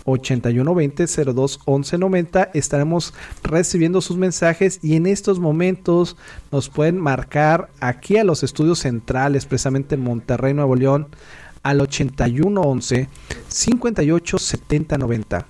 8120-021190. Estaremos recibiendo sus mensajes y en estos momentos nos pueden marcar aquí a los estudios centrales, precisamente en Monterrey, Nuevo León, al 8111-587090.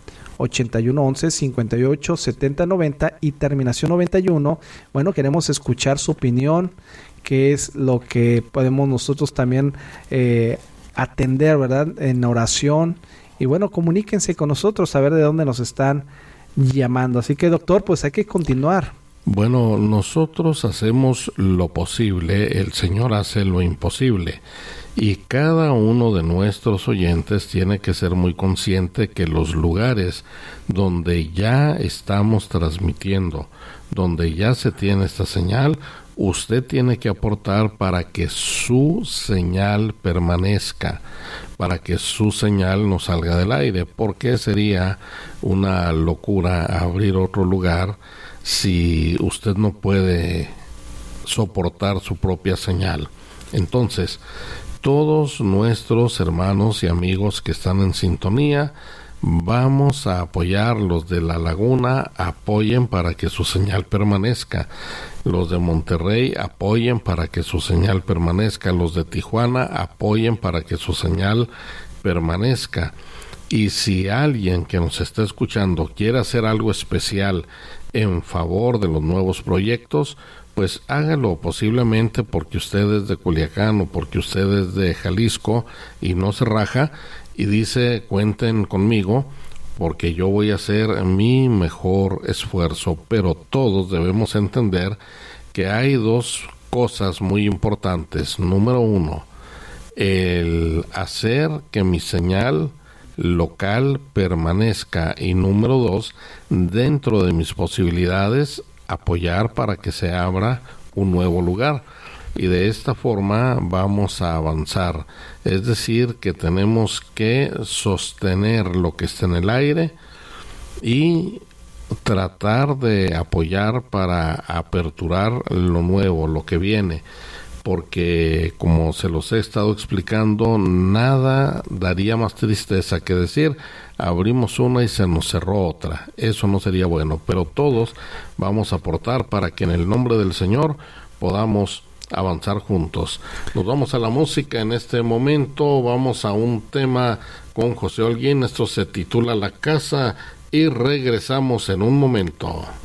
8111-587090 y terminación 91. Bueno, queremos escuchar su opinión, qué es lo que podemos nosotros también atender, ¿verdad? En oración. Y bueno, comuníquense con nosotros a ver de dónde nos están llamando. Así que, doctor, pues hay que continuar. Bueno, nosotros hacemos lo posible, el Señor hace lo imposible. Y cada uno de nuestros oyentes tiene que ser muy consciente que los lugares donde ya estamos transmitiendo, donde ya se tiene esta señal, usted tiene que aportar para que su señal permanezca, para que su señal no salga del aire, porque sería una locura abrir otro lugar si usted no puede soportar su propia señal. Entonces, todos nuestros hermanos y amigos que están en sintonía, vamos a apoyar. Los de La Laguna, apoyen para que su señal permanezca. Los de Monterrey, apoyen para que su señal permanezca. Los de Tijuana, apoyen para que su señal permanezca. Y si alguien que nos está escuchando quiere hacer algo especial en favor de los nuevos proyectos, pues hágalo, posiblemente porque usted es de Culiacán o porque usted es de Jalisco y no se raja y dice: cuenten conmigo porque yo voy a hacer mi mejor esfuerzo. Pero todos debemos entender que hay dos cosas muy importantes. Número uno, el hacer que mi señal local permanezca, y número dos, dentro de mis posibilidades, apoyar para que se abra un nuevo lugar. Y de esta forma vamos a avanzar. Es decir, que tenemos que sostener lo que está en el aire y tratar de apoyar para aperturar lo nuevo, lo que viene. Porque, como se los he estado explicando, nada daría más tristeza que decir: abrimos una y se nos cerró otra. Eso no sería bueno, pero todos vamos a aportar para que en el nombre del Señor podamos avanzar juntos. Nos vamos a la música en este momento. Vamos a un tema con José Holguín. Esto se titula La Casa y regresamos en un momento.